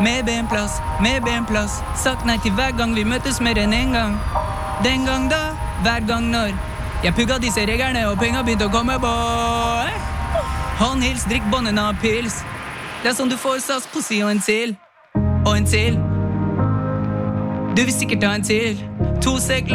Med benplass. Sagt nei til hver gang vi møtes mer enn en gang. Den gang da, hver gang når. Jeg pugga disse reglene og penger begynte å komme, boy. Håndhils, drikk båndene av pils. Det sånn du får SAS, pussy og en til. Og en til. Du vil sikkert ha en til. 2 sek